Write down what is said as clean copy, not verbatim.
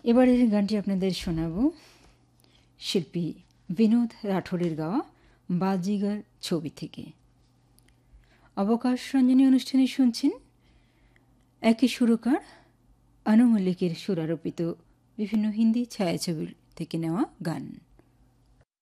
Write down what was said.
এবারের গানটি আপনাদের শোনাব শিল্পী বিনোদ রাঠোরের গাওয়া বাজিগার ছবি থেকে। অবকাশ রঞ্জনী অনুষ্ঠানে শুনছেন একই সুরকার আনু মল্লিকের সুরারোপিত বিভিন্ন হিন্দি ছায়াছবির থেকে নেওয়া গান।